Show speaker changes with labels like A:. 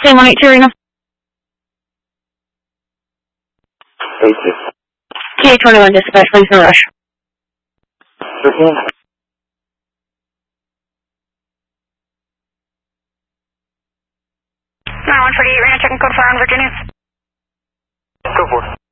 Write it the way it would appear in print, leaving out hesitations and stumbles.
A: Same 182 Reno.
B: 82.
A: K21 dispatch, please no rush.
B: 13.
C: 9148 Reno, checking code 4 on Virginia.
B: Go for it.